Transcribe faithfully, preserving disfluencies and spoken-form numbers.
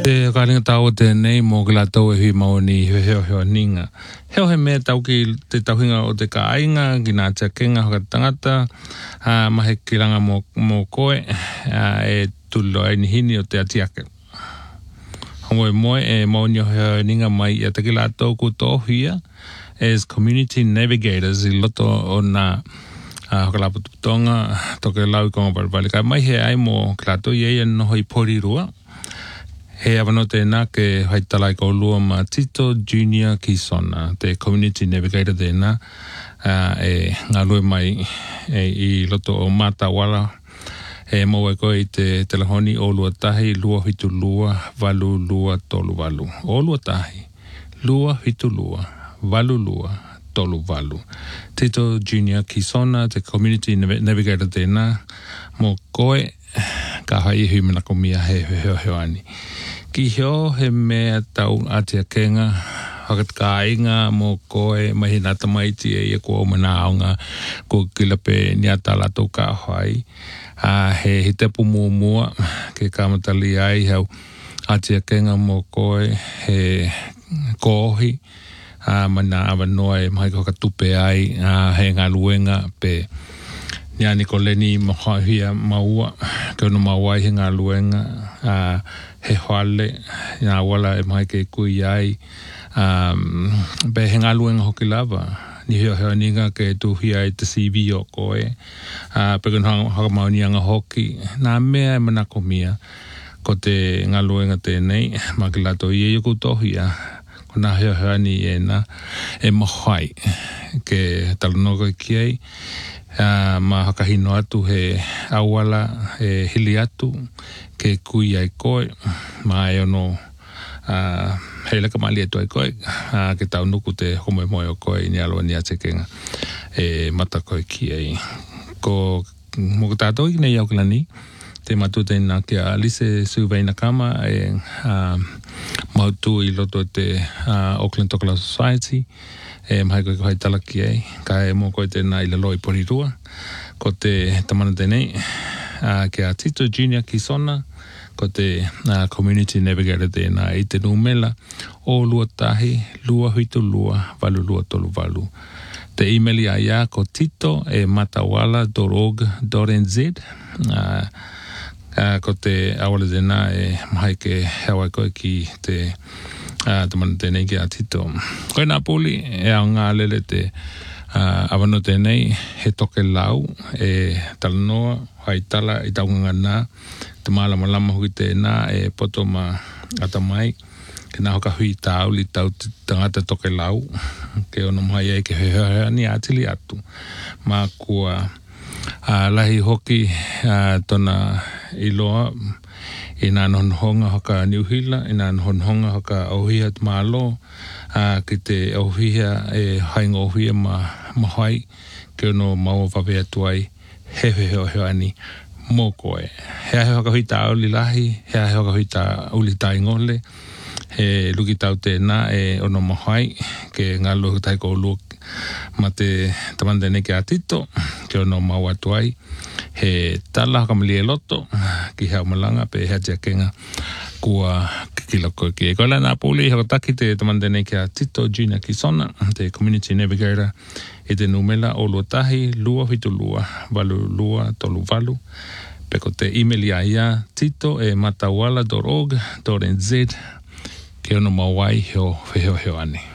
Te kāringa tau te nei mō kila tau e hui maoni he heo heo ninga. Heo he mea tau ki te tauhinga o te kāinga, ki nā tia kenga hoka tangata, uh, mahe kiranga mō, mō koe, uh, e tulo ai ni hini o te atiake. Hongo e moe e maoni o heo ninga mai i a te kila tau ku tōhia as community navigators i loto o nā uh, hoka lapu tuputonga, toke lau i konga paripali. Ka mai he ai mō kila tau i eia noho i porirua. He awano tēnā ke haitalai ko lua ma Tito Junior Kisona, te community navigator tēnā, uh, e ngā lue mai e, i loto o Matawala, e maua koe i te telehoni o lua tahi, lua hitu lua, valu lua, tolu valu. O lua tahi, lua hitu lua, valu lua, tolu valu. Tito Junior Kisona, te community navigator tēnā, mo koe, ka hai hui mana ko mia he heo heo ani. Ki heo he mea tau atia kenga, hakat ka inga mo koe mahi nata maiti e ia kua o mana aonga ko kilape ni atala tau ka hai. Uh, he hitepu mua mua ke kamatali ai hau atia kenga mo koe he kohi. Uh, mana awa noa e mahi koka tupe ai uh, he ngā luenga pe Nia ni ko leni mahahia maua, ke ono maua i he ngā luenga, uh, he hoale, ngā wala e mai ke kui ai, um, be he ngā luenga hoki lava, ni heo heo ninga ke tuhia i te C V o koe, uh, pe kono haka maunianga hoki, nā mea e manako mia, ko te ngā luenga tēnei, ma ki lato i e yoku tohia, ko nā heo heo ni e na, e mahai, ke talanoka ki ai, Uh, ma hakahino atu he awala he hili atu ke kui ai koe ma e ono uh, he leka mali atu ai koe uh, ke tau nuku te homoe moe o koe ni aloa ni atekenga e mata koe ki ai ko moko tātou i nei au kilani te matu te nā kia Alise Suveina Kama e uh, mautu i loto te uh, Auckland Tokala Society e mahi koe kohai talaki ei, ka e mō koe tēnā i lalo i porirua, ko te tamana tēnei, uh, ke a Tito Junior Kisona, ko te uh, community navigator tēnā i te numela, o lua tahi, lua huitu lua, valu lua tolu valu. Te emaili a ia ko tito e matawala dot org dot n z, uh, uh, ko te awala tēnā e mahi ke hewa koe ki te Uh, te mana tēnei ki a tito. Koe nā pōli e au ngā lele te uh, awano tēnei he toke lau e talanoa, hai tala i taunga nā, te mālama lama hui tēnā e poto ma atamai, ke nā hoka hui tāu li tau tangata toke lau, ke ono mai e ke hea ni atili atu. Mā kua uh, lahi hoki uh, tona iloa, i nā nonhonga haka Niuhila, i nā nonhonga haka Auhia te Mālo, uh, ki te Auhia e hainga Auhia ma mahai, ke ono maua whawe atu ai, he he heo heo ani, mō koe. Hea heo haka hui tā auli lahi, hea heo haka hui tā auli tā ingole, he luki tau tēnā e ono mahai, ke ngā lohu tai ko luki, ma te tamanda neke a Tito, ke ono maua atu ai, he tala haka mali e loto, ki hea malanga, pe hea tia kenga, kua kikila koe ki e. Koe la nā pōli, haka taki te tamanda neke a Tito Junior Kisona, te community navigator, e te numela o lua tahi, lua hitu lua, valu lua, tolu valu, pe ko te email ia ia, tito e matawala dot org dot n z, ke ono mawai heo heo heo ane.